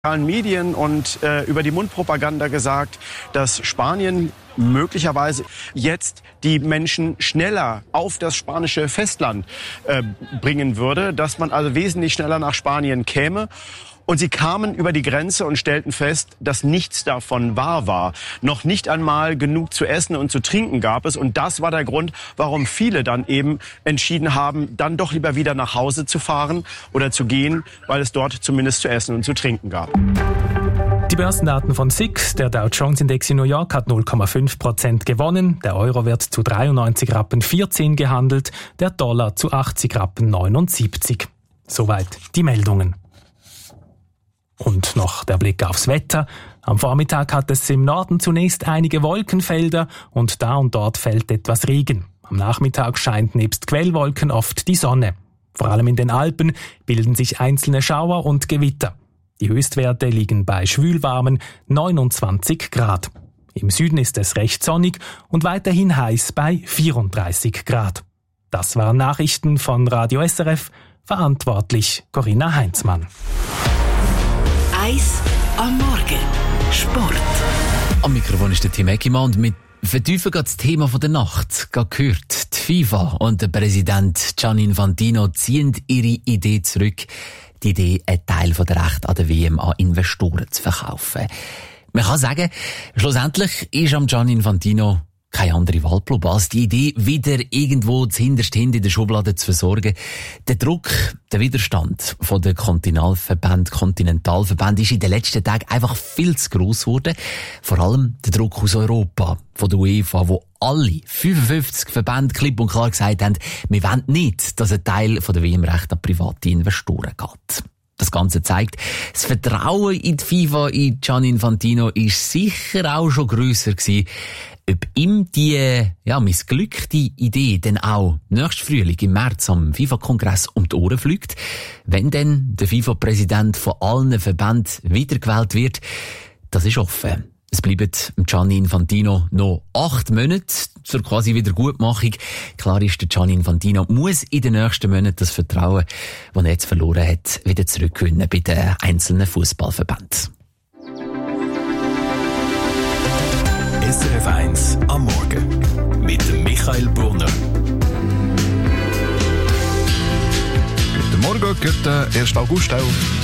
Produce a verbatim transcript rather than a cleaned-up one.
Medien und äh, über die Mundpropaganda gesagt, dass Spanien möglicherweise jetzt die Menschen schneller auf das spanische Festland äh, bringen würde, dass man also wesentlich schneller nach Spanien käme. Und sie kamen über die Grenze und stellten fest, dass nichts davon wahr war. Noch nicht einmal genug zu essen und zu trinken gab es. Und das war der Grund, warum viele dann eben entschieden haben, dann doch lieber wieder nach Hause zu fahren oder zu gehen, weil es dort zumindest zu essen und zu trinken gab. Die Börsendaten von S I X, der Dow Jones Index in New York hat null Komma fünf Prozent gewonnen, der Euro wird zu dreiundneunzig Rappen vierzehn gehandelt, der Dollar zu achtzig Rappen neunundsiebzig. Soweit die Meldungen. Und noch der Blick aufs Wetter. Am Vormittag hat es im Norden zunächst einige Wolkenfelder und da und dort fällt etwas Regen. Am Nachmittag scheint nebst Quellwolken oft die Sonne. Vor allem in den Alpen bilden sich einzelne Schauer und Gewitter. Die Höchstwerte liegen bei schwülwarmen neunundzwanzig Grad. Im Süden ist es recht sonnig und weiterhin heiß bei vierunddreißig Grad. Das waren Nachrichten von Radio S R F, verantwortlich Corinna Heinzmann. Eis am Morgen. Sport. Am Mikrofon ist der Tim Eckimann und mit vertiefen geht das Thema von der Nacht. Gerade gehört, die FIFA und der Präsident Gianni Infantino ziehen ihre Idee zurück. Die Idee, einen Teil von der Rechte an der W M an Investoren zu verkaufen. Man kann sagen, schlussendlich ist am Gianni Infantino keine andere Wahl bleiben, als die Idee, wieder irgendwo zuhinterst hinten in der Schublade zu versorgen. Der Druck, der Widerstand von der Kontinentalverband, Kontinentalverband ist in den letzten Tagen einfach viel zu gross geworden. Vor allem der Druck aus Europa, von der UEFA, wo alle fünfundfünfzig Verbände klipp und klar gesagt haben, wir wollen nicht, dass ein Teil von der W M-Rechte an private Investoren geht. Das Ganze zeigt, das Vertrauen in die FIFA, in Gianni Infantino, ist sicher auch schon grösser gewesen. Ob ihm die ja, missglückte Idee denn auch nächsten Frühling im März am FIFA-Kongress um die Ohren fliegt, wenn denn der FIFA-Präsident von allen Verbänden wiedergewählt wird, das ist offen. Es bleiben Gianni Infantino noch acht Monate zur quasi Wiedergutmachung. Klar ist, der Gianni Infantino muss in den nächsten Monaten das Vertrauen, das er jetzt verloren hat, wieder zurückgewinnen bei den einzelnen Fußballverbänden. S R F eins am Morgen mit Michael Burner. Guten Morgen, guten ersten August auch.